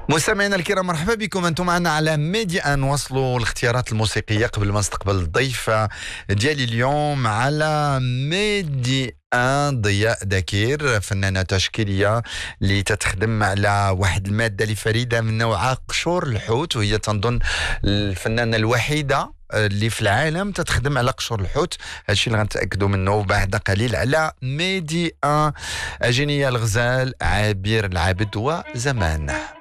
مستمعينا الكرام، مرحبا بكم. انتم معنا على ميدي ان. نواصلوا الاختيارات الموسيقيه قبل ما نستقبل الضيفه ديالي اليوم على ميدي ان. ضياء دكير، فنانه تشكيليه اللي تتخدم على واحد الماده اللي فريده من نوعها، قشور الحوت، وهي تنظن الفنانه الوحيده اللي في العالم تتخدم على قشور الحوت. هادشي اللي غنتاكدوا منه بعد قليل على ميدي ان. اجيني يا الغزال، عابر العبد وزمان.